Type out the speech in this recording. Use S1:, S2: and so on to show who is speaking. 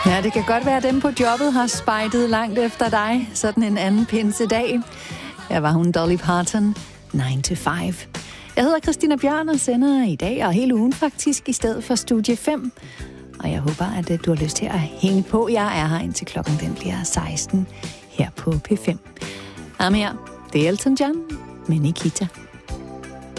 S1: Ja, det kan godt være, at dem på jobbet har spejdet langt efter dig. Sådan en anden pinsedag. Her var hun Dolly Parton, 9 to 5. Jeg hedder Christina Bjørn og sender i dag og hele ugen faktisk i stedet for Studie 5. Og jeg håber, at du har lyst til at hænge på. Jeg er her indtil klokken den bliver 16 her på P5. Her med jer, det er Elton John med Nikita.